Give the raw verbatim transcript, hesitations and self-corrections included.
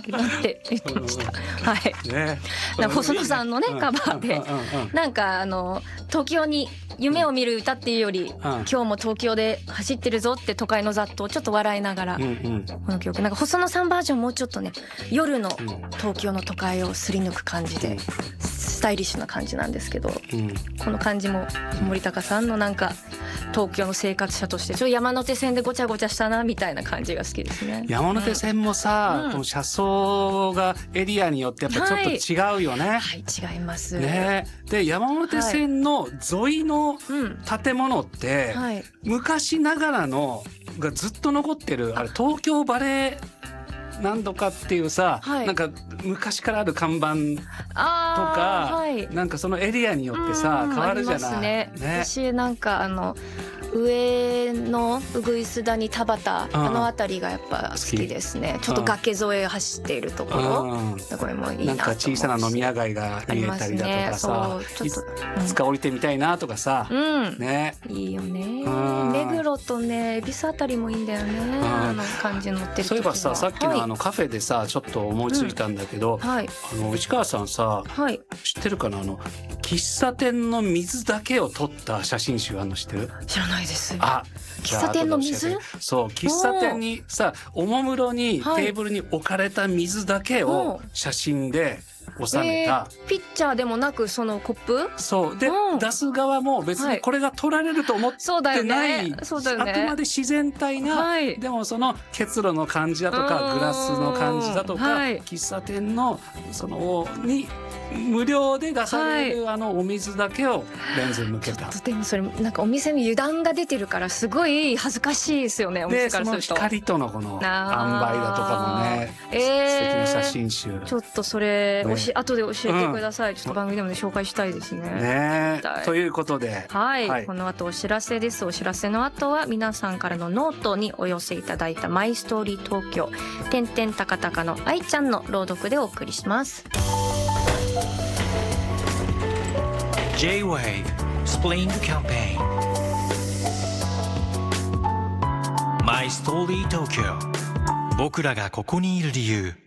なんて言ってました。はい。 ね、 なんか細野さんのね、 うんカバーで、 うんうんうんなんかあの東京に夢を見る歌っていうより、 うん、 今日も東京で走ってるぞって都会の雑踏をちょっと笑いながら、 うんうん、 この曲なんか細野さんバージョンもうちょっとね、夜の東京の都会をすり抜く感じで、スタイリッシュな感じなんですけど、 うん、 この感じも森高さんのなんか東京の生活者としてちょっと山手線でごちゃごちゃしたなみたいな感じが好きですね。 山手線もさ、 うん、 この車窓がエリアによってやっぱちょっと違うよね。 はい、はい、違います。 ね、で山手線の沿いの建物って、 はい、 昔ながらのがずっと残ってる、あれ東京バレエ何度かっていうさ、はい、なんか昔からある看板とか、はい、なんかそのエリアによってさ変わるじゃない。ありますね。ね、 私なんかあの上のうぐいす谷田端、あの辺りがやっぱ好きですね。ちょっと崖沿い走っているところ、これもいいなと思うし、なんか小さな飲み屋街が見えたりだとかさ、いつか降りてみたいなとかさ、うん、ね、 いいよね。目黒とね恵比寿あたりもいいんだよね、あの感じ乗ってる時は。 そういえばさ、さっきのあのカフェでさちょっと思いついたんだけど、うん、はい、あの市川さんさ、はい、知ってるかな、あの喫茶店の水だけを撮った写真集あるの知ってる？ 知らないです。 あ、 喫茶店の水？ そう、喫茶店にさおもむろにテーブルに置かれた水だけを写真で収めた、 えー、ピッチャーでもなくそのコップ？ そうで、出す側も別にこれが取られると思ってない、はい、そうだよね、あくまで自然体な、はい、でもその結露の感じだとかグラスの感じだとか、はい、喫茶店のそのに無料で出される、はい、あのお水だけをレンズに向けた。 でもそれなんかお店に油断が出てるからすごい恥ずかしいですよね、お店からすると。 でその光とのこの塩梅だとかもね、えー、素敵な写真集。 ちょっとそれ、ね、後で教えてください、うん、ちょっと番組でも、ね、紹介したいですね。 ね、ということで、 はい、はい、この後お知らせです。お知らせの後は皆さんからのノートにお寄せいただいたマイストーリー東京てんてんたかたかの愛ちゃんの朗読でお送りします。 J-Wave Spring Campaign My Story Tokyo 僕らがここにいる理由。